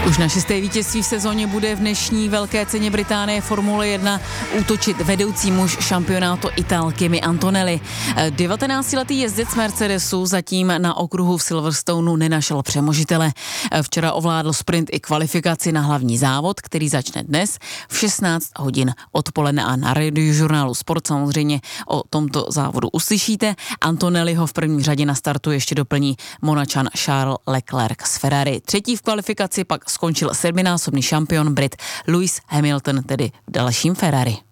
Už na 6. vítězství v sezóně bude v dnešní velké ceně Británie Formule 1 útočit vedoucí muž šampionátu Ital Kimi Antonelli. 19letý jezdec Mercedesu zatím na okruhu v Silverstoneu nenašel přemožitele. Včera ovládl sprint i kvalifikaci na hlavní závod, který začne dnes v 16 hodin odpoledne a na radiožurnálu Sport samozřejmě o tomto závodu uslyšíte. Antonelliho v první řadě na startu ještě doplní Monačan Charles Leclerc z Ferrari. Třetí v kvalifikaci pak skončil sedminásobný šampion Brit Lewis Hamilton, tedy v dalším Ferrari.